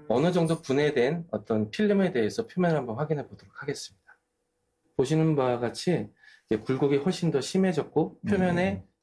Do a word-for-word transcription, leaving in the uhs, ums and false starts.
어느 정도 분해된 어떤 필름에 대해서 표면을 한번 확인해 보도록 하겠습니다. 보시는 바와 같이 굴곡이 훨씬 더 심해졌고 표면에 음.